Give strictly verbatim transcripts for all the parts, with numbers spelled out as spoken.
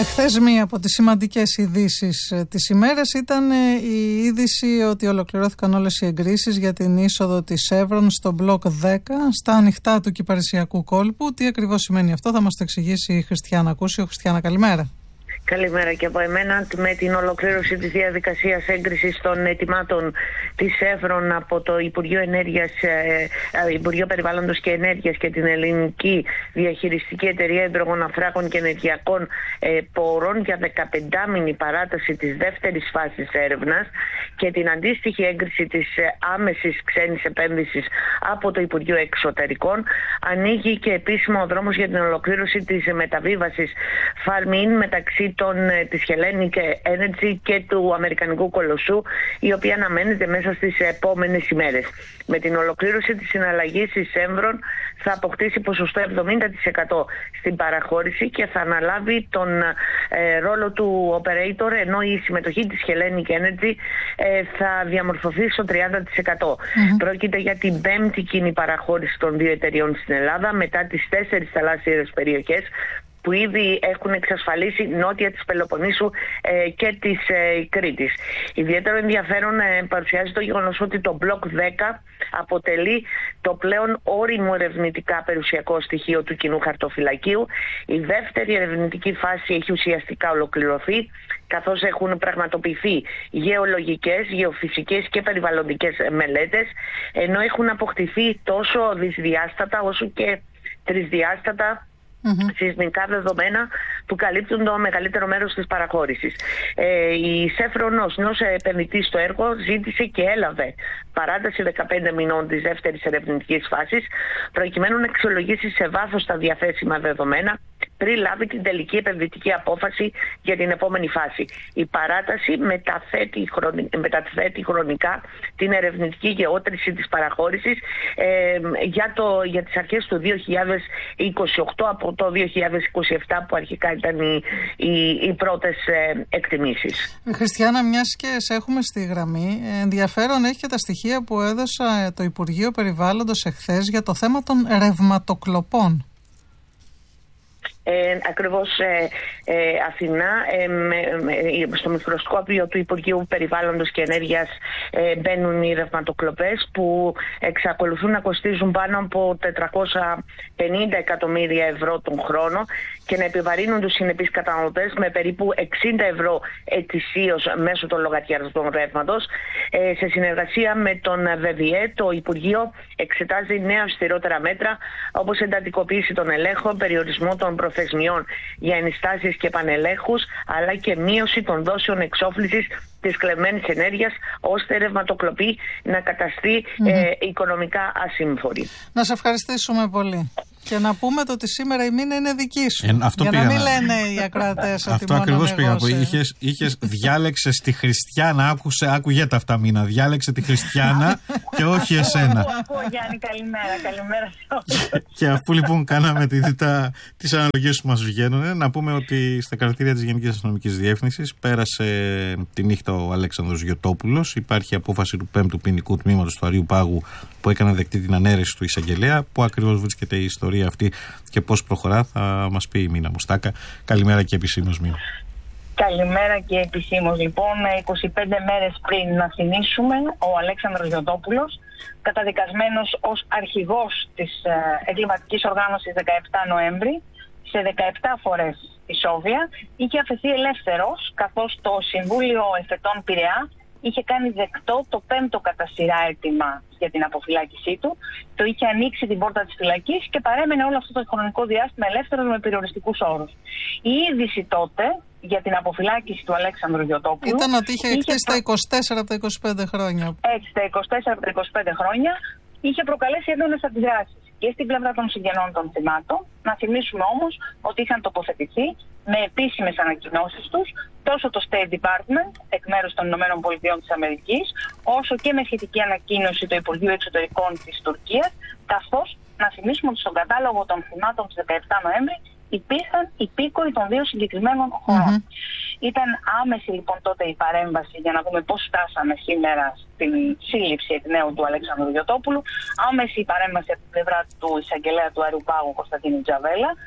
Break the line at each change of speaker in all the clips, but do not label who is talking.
Εχθές μία από τις σημαντικές ειδήσεις της ημέρας ήταν η είδηση ότι ολοκληρώθηκαν όλες οι εγκρίσεις για την είσοδο της Chevron στο μπλοκ δέκα στα ανοιχτά του Κυπαρισιακού κόλπου. Τι ακριβώς σημαίνει αυτό θα μας το εξηγήσει η Χριστιάνα Κούσιο. Χριστιάνα, καλημέρα.
Καλημέρα και από εμένα. Με την ολοκλήρωση της διαδικασίας έγκρισης των αιτημάτων της Chevron από το Υπουργείο, Ενέργειας, ε, Υπουργείο Περιβάλλοντος και Ενέργειας και την Ελληνική Διαχειριστική Εταιρεία Υδρογοναθράκων και Ενεργειακών ε, Πόρων για δεκαπεντάμηνη παράταση της δεύτερης φάσης έρευνας και την αντίστοιχη έγκριση της άμεσης ξένης επένδυσης από το Υπουργείο Εξωτερικών, ανοίγει και επίσημα ο δρόμος για την ολοκλήρωση της μεταβίβασης Farm-in μεταξύ Των, της Hellenic Energy και του Αμερικανικού κολοσσού, η οποία αναμένεται μέσα στις επόμενες ημέρες. Με την ολοκλήρωση της συναλλαγής η Chevron θα αποκτήσει ποσοστό εβδομήντα τοις εκατό στην παραχώρηση και θα αναλάβει τον ε, ρόλο του operator, ενώ η συμμετοχή της Hellenic Energy ε, θα διαμορφωθεί στο τριάντα τοις εκατό. Mm-hmm. Πρόκειται για την πέμπτη κοινή παραχώρηση των δύο εταιριών στην Ελλάδα μετά τις τέσσερις θαλάσσιες περιοχές που ήδη έχουν εξασφαλίσει νότια της Πελοποννήσου ε, και της ε, Κρήτης. Ιδιαίτερο ενδιαφέρον ε, παρουσιάζει το γεγονός ότι το μπλοκ δέκα αποτελεί το πλέον όριμο ερευνητικά περιουσιακό στοιχείο του κοινού χαρτοφυλακίου. Η δεύτερη ερευνητική φάση έχει ουσιαστικά ολοκληρωθεί, καθώς έχουν πραγματοποιηθεί γεωλογικές, γεωφυσικές και περιβαλλοντικές μελέτες, ενώ έχουν αποκτηθεί τόσο δυσδιάστατα όσο και τρισδιάστατα Mm-hmm. σεισμικά δεδομένα που καλύπτουν το μεγαλύτερο μέρος της παραχώρησης. Ε, η Chevron ως νέος επενδυτής στο έργο ζήτησε και έλαβε παράταση δεκαπέντε μηνών της δεύτερης ερευνητικής φάσης, προκειμένου να αξιολογήσει σε βάθος τα διαθέσιμα δεδομένα πριν λάβει την τελική επενδυτική απόφαση για την επόμενη φάση. Η παράταση μεταθέτει, χρονι... μεταθέτει χρονικά την ερευνητική γεώτρηση της παραχώρησης ε, για, το... για τις αρχές του δύο χιλιάδες είκοσι οκτώ από το δύο χιλιάδες είκοσι επτά που αρχικά ήταν οι, οι... οι πρώτες ε, εκτιμήσεις.
Χριστιάνα, μιας και σε έχουμε στη γραμμή, ενδιαφέρον έχει και τα στοιχεία που έδωσε το Υπουργείο Περιβάλλοντος εχθές για το θέμα των ρευματοκλοπών.
Ε, ακριβώς ε, ε, Αθηνά, ε, με, με, στο μικροσκόπιο του Υπουργείου Περιβάλλοντος και Ενέργειας ε, μπαίνουν οι ρευματοκλοπές που εξακολουθούν να κοστίζουν πάνω από τετρακόσια πενήντα εκατομμύρια ευρώ τον χρόνο και να επιβαρύνουν τους συνεπείς καταναλωτές με περίπου εξήντα ευρώ ετησίως μέσω των λογαριασμών ρεύματος. Ε, σε συνεργασία με τον ΒΕΒΙΕ, το Υπουργείο εξετάζει νέα αυστηρότερα μέτρα, όπως εντατικοποίηση των ελέγχων, περιορισμό των προθεσμιών για ενιστάσεις και πανελέχους, αλλά και μείωση των δόσεων εξόφλησης της κλεμμένης ενέργειας, ώστε η ρευματοκλοπή να καταστεί mm-hmm. ε, οικονομικά ασύμφορη.
Να σε ευχαριστήσουμε πολύ. Και να πούμε το ότι σήμερα η μήνα είναι δική σου.
Ε, αυτό
για
πήγα,
να μην λένε οι ακροατές ότι
αυτό
μόνο
ακριβώς πήγα.
σε...
Είχες, είχες διάλεξες τη Χριστιάνα, άκουσε, άκουγε τα αυτά μήνα. Διάλεξε τη Χριστιάνα και όχι εσένα.
Γιάννη, καλημέρα, καλημέρα σε όλους.
Και αφού λοιπόν κάναμε τις αναλογίες που μας βγαίνουν, να πούμε ότι στα κρατήρια της Γενικής Αστυνομικής Διεύθυνσης πέρασε τη νύχτα ο Αλέξανδρος Γιωτόπουλος. Υπάρχει απόφαση του πέμπτου ποινικού τμήματος του Αριού Πάγου που έκανε δεκτή την ανέρεση του εισαγγελέα. Που ακριβώς βρίσκεται η ιστορία αυτή και πώς προχωρά θα μας πει η Μίνα Μουστάκα. Καλημέρα και επισήμως, Μίνα.
Καλημέρα και επισήμως. Λοιπόν, είκοσι πέντε μέρες πριν να θυμίσουμε, ο Αλέξανδρος Γιωτόπουλος, καταδικασμένος ως αρχηγός της εγκληματικής οργάνωσης δεκαεπτά Νοέμβρη, σε δεκαεπτά φορές ισόβια, είχε αφαιθεί ελεύθερος, καθώς το Συμβούλιο Εφετών Πειραιά είχε κάνει δεκτό το πέμπτο κατά σειρά αίτημα για την αποφυλάκησή του, το είχε ανοίξει την πόρτα της φυλακής και παρέμενε όλο αυτό το χρονικό διάστημα ελεύθερος με περιοριστικούς όρους. Η είδηση τότε για την αποφυλάκηση του Αλέξανδρου Γιωτόπουλου
ήταν ότι είχε εκτίσει τα είκοσι τέσσερα από τα είκοσι πέντε χρόνια.
Έτσι, τα είκοσι τέσσερα από τα είκοσι πέντε χρόνια είχε προκαλέσει έντονες αντιδράσεις και στην πλευρά των συγγενών των θυμάτων. Να θυμίσουμε όμως ότι είχαν τοποθετηθεί με επίσημες ανακοινώσεις τους τόσο το State Department εκ μέρους των ΗΠΑ της Αμερικής, όσο και με σχετική ανακοίνωση το Υπουργείο Εξωτερικών της Τουρκίας, καθώς να θυμίσουμε ότι στον κατάλογο των θυμάτων της δεκαεπτά Νοέμβρη υπήρχαν υπήκοοι των δύο συγκεκριμένων χωρών. Mm-hmm. Ήταν άμεση λοιπόν τότε η παρέμβαση για να δούμε πώς φτάσαμε σήμερα στην σύλληψη εκ νέου του Αλέξανδρου Γιωτόπουλου. Άμεση η παρέμβαση από την πλευρά του εισαγγελέα του Αριού Πάγου Κωνσταντίνου Τζαβέλα.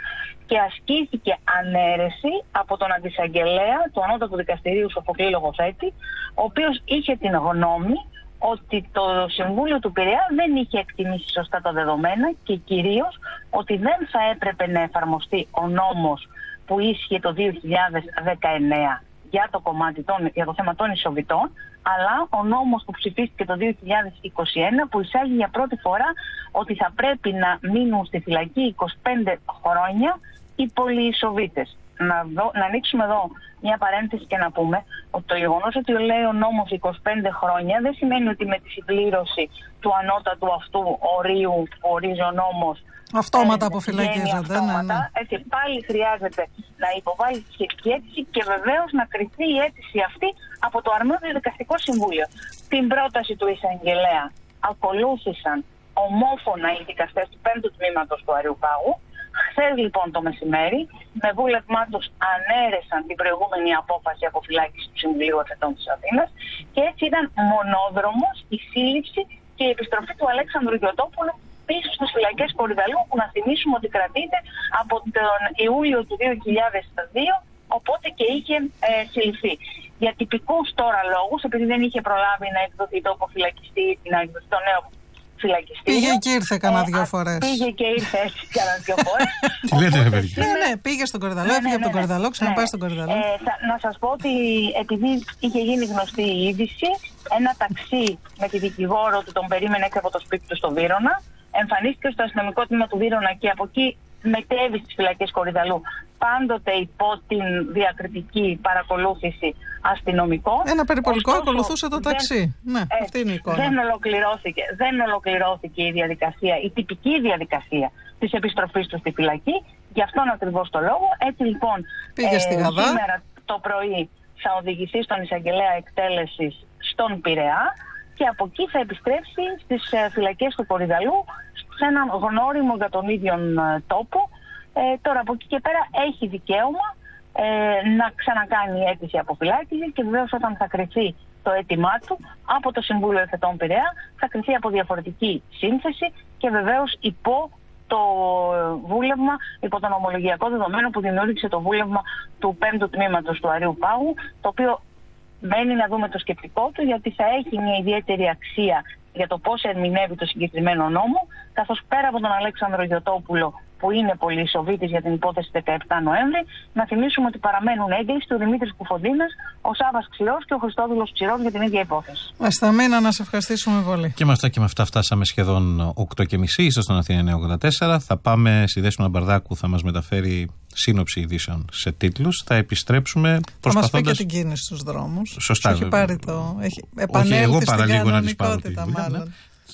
και ασκήθηκε ανέρεση από τον αντισαγγελέα του Ανώτατου Δικαστηρίου Σοφοκλή Λογοθέτη, ο οποίος είχε την γνώμη ότι το Συμβούλιο του Πειραιά δεν είχε εκτιμήσει σωστά τα δεδομένα και κυρίως ότι δεν θα έπρεπε να εφαρμοστεί ο νόμος που ίσχυε το δύο χιλιάδες δεκαεννέα για το, κομμάτι των, για το θέμα των ισοβητών, αλλά ο νόμος που ψηφίστηκε το δύο χιλιάδες είκοσι ένα που εισάγει για πρώτη φορά ότι θα πρέπει να μείνουν στη φυλακή είκοσι πέντε χρόνια οι πολυισοβήτες. Να, δω, να ανοίξουμε εδώ μια παρένθεση και να πούμε ότι το γεγονός ότι λέει ο νόμος είκοσι πέντε χρόνια δεν σημαίνει ότι με τη συμπλήρωση του ανώτατου αυτού ορίου που ορίζει ο νόμος
αυτόματα αποφυλακίζονται. Ναι, ναι.
Έτσι πάλι χρειάζεται να υποβάλει τη σχετική αίτηση και βεβαίως να κριθεί η αίτηση αυτή από το αρμόδιο δικαστικό συμβούλιο. Την πρόταση του εισαγγελέα ακολούθησαν ομόφωνα οι δικαστές του πέμπτου τμήματος του Αριουπάγου. Χθες λοιπόν το μεσημέρι, με βούλευμά τους ανέρεσαν την προηγούμενη απόφαση αποφυλάκησης του Συμβουλίου Εφετών της Αθήνας και έτσι ήταν μονόδρομος η σύλληψη και η επιστροφή του Αλέξανδρου Γιωτόπουλου πίσω στις φυλακές Κορυδαλλού, που να θυμίσουμε ότι κρατείται από τον Ιούλιο του δύο χιλιάδες δύο, οπότε και είχε ε, συλληφθεί. Για τυπικούς τώρα λόγους, επειδή δεν είχε προλάβει να εκδοθεί το αποφυλακιστή, να εκδοθεί το νέο φυλακιστή.
Πήγε και ήρθε κανένα ε, δυο φορές.
Πήγε και ήρθε έτσι κανένα δυο φορές.
Τι λέτε, ρε παιδιά.
Ναι, ναι, πήγε στον Κορυδαλλό,
ναι,
έφυγε
ναι,
από τον
ναι,
Κορυδαλλό, ξαναπάει
ναι.
στον Κορυδαλλό.
Ε, θα, να σας πω ότι επειδή είχε γίνει γνωστή η είδηση, ένα ταξί με τη δικηγόρο του τον περίμενε έξω από το σπίτι του στο Βύρωνα. Εμφανίστηκε στο αστυνομικό τμήμα του Βύρωνα και από εκεί μετέβη στις φυλακές Κορυδαλλού, πάντοτε υπό την διακριτική παρακολούθηση αστυνομικών.
Ένα περιπολικό
Ωστόσο,
ακολουθούσε το ταξί.
Δεν,
ναι,
ε,
αυτή είναι η εικόνα.
Δεν ολοκληρώθηκε, δεν ολοκληρώθηκε η διαδικασία, η τυπική διαδικασία της επιστροφής του στη φυλακή. Γι' αυτόν ακριβώς το λόγο. Έτσι λοιπόν,
πήγε ε, στη Γαδά.
Σήμερα το πρωί θα οδηγηθεί στον εισαγγελέα εκτέλεσης στον Πειραιά και από εκεί θα επιστρέψει στις φυλακές του Κορυδαλλού, σε έναν γνώριμο για τον ίδιο τόπο. Ε, τώρα από εκεί και πέρα έχει δικαίωμα ε, να ξανακάνει αίτηση αποφυλάκηση και βεβαίως όταν θα κριθεί το αίτημά του από το Συμβούλιο Εφετών Πειραιά θα κριθεί από διαφορετική σύνθεση και βεβαίως υπό το βούλευμα, υπό τον ομολογιακό δεδομένο που δημιούργησε το βούλευμα του πέμπτου τμήματος του Αριουπάγου, το οποίο μένει να δούμε το σκεπτικό του, γιατί θα έχει μια ιδιαίτερη αξία για το πώς ερμηνεύει το συγκεκριμένο νόμο, καθώς πέρα από τον Αλέξανδρο Γιωτόπουλο, που είναι πολυισοβήτης για την υπόθεση δεκαεπτά Νοέμβρη, να θυμίσουμε ότι παραμένουν έγκλειστοι ο Δημήτρης Κουφοντίνας, ο Σάββας Ξηρός και ο Χριστόδουλος Ψηρός για την ίδια υπόθεση.
Ασταμίνα, να σε ευχαριστήσουμε πολύ.
Και με αυτά και με αυτά φτάσαμε σχεδόν οκτώ και μισή. Είστε στον Αθήνα εννιακόσια ογδόντα τέσσερα. Θα πάμε στη Δέσποινα Μπαρδάκου, θα μας μεταφέρει σύνοψη ειδήσεων σε τίτλους. Θα επιστρέψουμε προσπαθώντας.
Θα μας πει και την κίνηση στους δρόμους.
Σωστά.
Έχει πάρει το. Έχει επανέλθει.
Όχι, εγώ
στην
παραλίγο να τις πάρω.
κανονικότητα, μάλλον.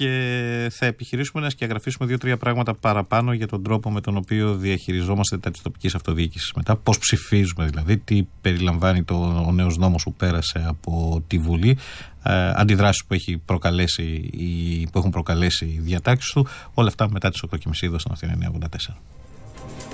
Και θα επιχειρήσουμε να σκιαγραφίσουμε δύο-τρία πράγματα παραπάνω για τον τρόπο με τον οποίο διαχειριζόμαστε τα της τοπικής αυτοδιοίκησης μετά. Πώς ψηφίζουμε δηλαδή, τι περιλαμβάνει το, ο νέος νόμος που πέρασε από τη Βουλή, ε, αντιδράσεις που, έχει προκαλέσει, οι, που έχουν προκαλέσει οι διατάξεις του. Όλα αυτά μετά τις οκτώ και μισή εδώ στον Αθήνα εννιακόσια ογδόντα τέσσερα.